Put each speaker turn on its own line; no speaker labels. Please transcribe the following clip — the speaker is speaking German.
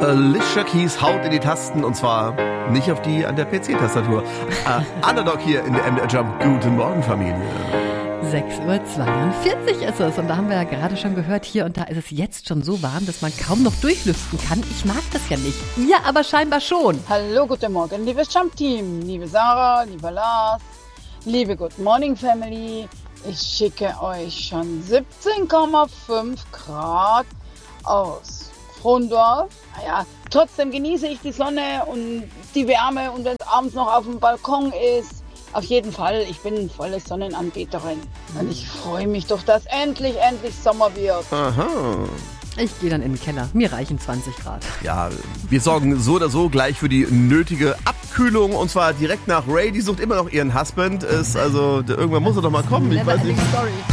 Alicia Keys haut in die Tasten und zwar nicht auf die an der PC-Tastatur. Underdog hier in der MDR Jump. Guten Morgen, Familie.
6:42 ist es und da haben wir ja gerade schon gehört, hier und da ist es jetzt schon so warm, dass man kaum noch durchlüften kann. Ich mag das ja nicht. Ihr aber scheinbar schon.
Hallo, guten Morgen, liebes Jump-Team, liebe Sarah, lieber Lars, liebe Good Morning Family. Ich schicke euch schon 17,5 Grad aus Frondorf. Naja, trotzdem genieße ich die Sonne und die Wärme und wenn es abends noch auf dem Balkon ist. Auf jeden Fall, ich bin volle Sonnenanbeterin. Und ich freue mich doch, dass endlich Sommer wird.
Aha.
Ich gehe dann in den Keller. Mir reichen 20 Grad.
Ja, wir sorgen so oder so gleich für die nötige Abkühlung und zwar direkt nach Ray. Die sucht immer noch ihren Husband. Ist also, irgendwann muss er doch mal kommen. Ich weiß nicht.
Story.